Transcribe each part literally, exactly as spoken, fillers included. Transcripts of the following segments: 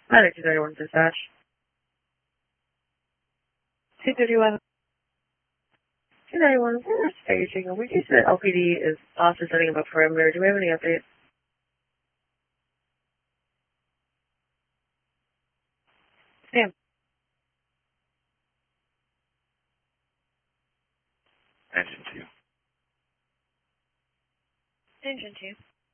Hi there, two thirty-one dispatch. two thirty-one. two thirty-one, we're staging. We just said L P D is also setting up a perimeter. Do we have any updates? Sam. Engine two. Engine two.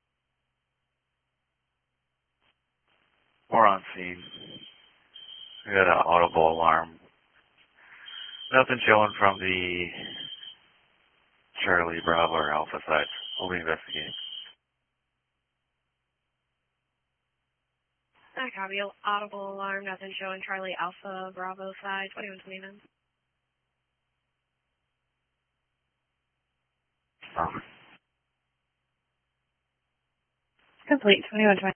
We're on scene. We got an audible alarm. Nothing showing from the Charlie Bravo or Alpha side. We'll be investigating. I copy. Audible alarm, nothing showing Charlie Alpha Bravo side, twenty-one twenty-nine. Oh. Complete, twenty-one twenty.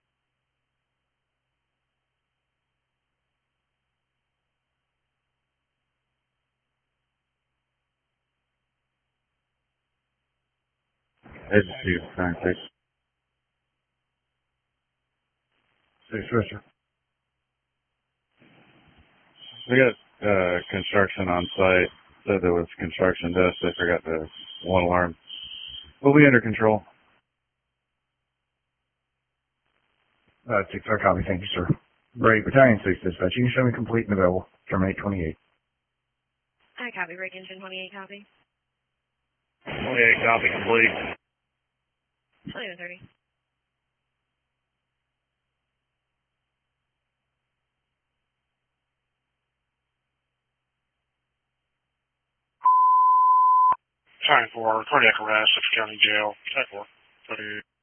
Engine two, nine six. Six Richard. We got uh, construction on site. Said there was construction dust. They forgot the one alarm. We'll be under control. Uh, six star copy, thank you, sir. Brady, Battalion six dispatch. You can show me complete and available. Terminate twenty-eight. I copy. Break engine twenty-eight, copy. twenty-eight copy complete. twenty-one thirty. Time for cardiac arrest at County Jail. Type four. thirty-eight.